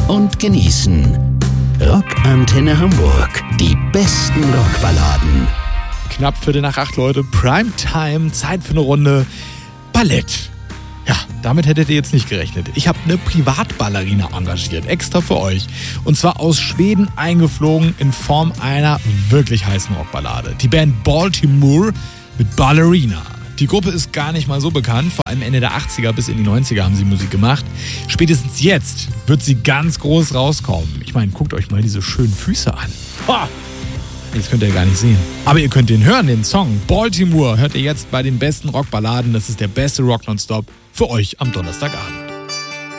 und genießen. Rockantenne Hamburg. Die besten Rockballaden. Knapp 7:45, Leute. Primetime, Zeit für eine Runde Ballett. Ja, damit hättet ihr jetzt nicht gerechnet. Ich habe eine Privatballerina engagiert, extra für euch. Und zwar aus Schweden eingeflogen in Form einer wirklich heißen Rockballade. Die Band Baltimore mit Ballerina. Die Gruppe ist gar nicht mal so bekannt. Vor allem Ende der 80er bis in die 90er haben sie Musik gemacht. Spätestens jetzt wird sie ganz groß rauskommen. Ich meine, guckt euch mal diese schönen Füße an. Ha! Das könnt ihr gar nicht sehen. Aber ihr könnt den hören, den Song. Baltimore hört ihr jetzt bei den besten Rockballaden. Das ist der beste Rock Nonstop für euch am Donnerstagabend.